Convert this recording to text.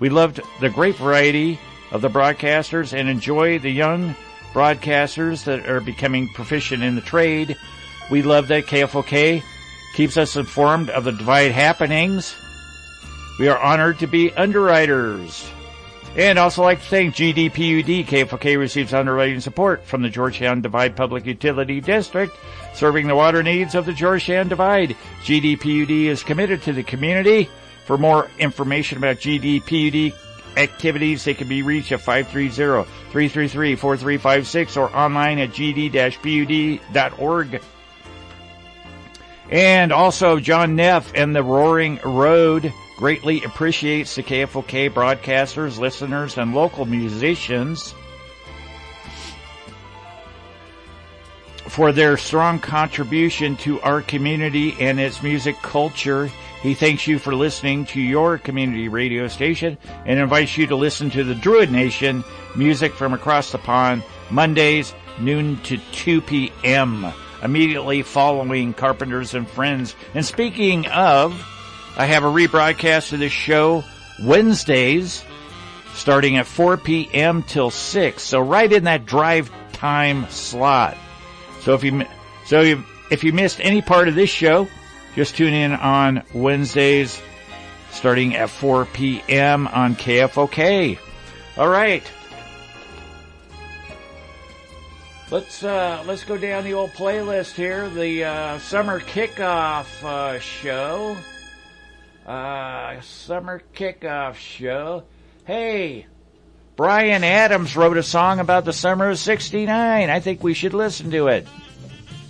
We loved the great variety of the broadcasters and enjoy the young broadcasters that are becoming proficient in the trade. We love that KFOK keeps us informed of the Divide happenings. We are honored to be underwriters. And also like to thank GDPUD. KFOK receives underwriting support from the Georgetown Divide Public Utility District, serving the water needs of the Georgetown Divide. GDPUD is committed to the community. For more information about GDPUD activities, they can be reached at 530-333-4356 or online at gd-pud.org. And also John Neff and the Roaring Road greatly appreciates the KFOK broadcasters, listeners, and local musicians for their strong contribution to our community and its music culture. He thanks you for listening to your community radio station and invites you to listen to the Druid Nation music from across the pond Mondays, noon to 2 p.m., immediately following Carpenters and Friends. And speaking of, I have a rebroadcast of this show Wednesdays, starting at 4 p.m. till 6. So right in that drive time slot. So if you missed any part of this show, just tune in on Wednesdays, starting at 4 p.m. on KFOK. All right. Let's go down the old playlist here. The summer kickoff show. Summer kickoff show. Hey, Bryan Adams wrote a song about the summer of '69. I think we should listen to it.